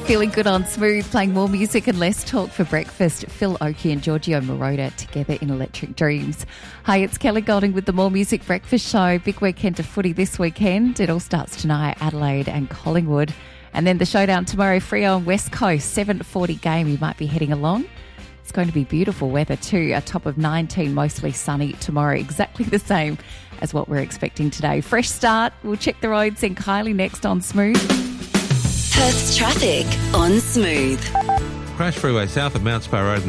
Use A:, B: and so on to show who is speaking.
A: Feeling good on Smooth, playing more music and less talk for breakfast. Phil Oakey and Giorgio Moroder together in Electric Dreams. Hi, it's Kelly Golding with the More Music Breakfast Show. Big weekend of footy this weekend. It all starts tonight, Adelaide and Collingwood. And then the showdown tomorrow, Freo and West Coast, 7:40 game. You might be heading along. It's going to be beautiful weather too. A top of 19, mostly sunny tomorrow. Exactly the same as what we're expecting today. Fresh start. We'll check the roads and Kylie next on Smooth.
B: Perth's traffic on Smooth.
C: Crash freeway south of Mount Spa Road